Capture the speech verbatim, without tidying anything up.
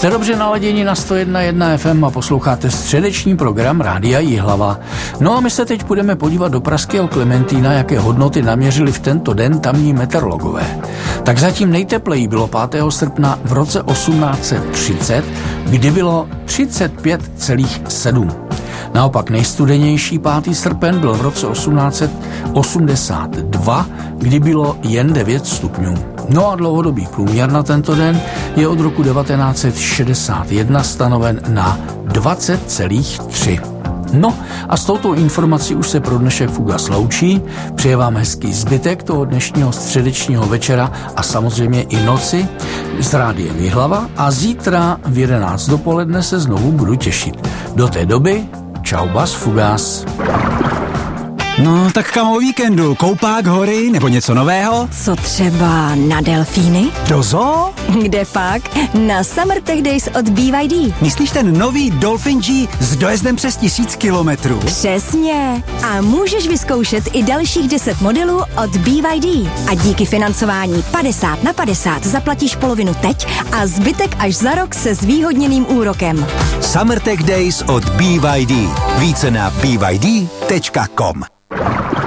Jste dobře naladěni na sto jedna celá jedna Ef Em a posloucháte středeční program Rádia Jihlava. No a my se teď budeme podívat do pražského Klementína, jaké hodnoty naměřili v tento den tamní meteorologové. Tak zatím nejtepleji bylo pátého srpna v roce osmnáct set třicet, kdy bylo třicet pět celá sedm. Naopak nejstudenější pátý srpen byl v roce osmnáct set osmdesát dva, kdy bylo jen devět stupňů. No a dlouhodobý průměr na tento den je od roku devatenáct set šedesát jedna stanoven na dvacet celá tři. No a s touto informací už se pro dnešek Fugas loučí. Přeje vám hezký zbytek toho dnešního středečního večera a samozřejmě i noci s Rádiem Jihlava a zítra v jedenáct dopoledne se znovu budu těšit. Do té doby čau bas Fugas. No, tak kam o víkendu? Koupák, hory nebo něco nového? Co třeba na delfíny? Do zoo? Kde pak? Na Summer Tech Days od B Y D. Myslíš ten nový Dolphin G s dojezdem přes tisíc kilometrů? Přesně. A můžeš vyzkoušet i dalších deset modelů od B Y D. A díky financování padesát na padesát zaplatíš polovinu teď a zbytek až za rok se zvýhodněným úrokem. Summer Tech Days od B Y D. Více na b y d tečka com.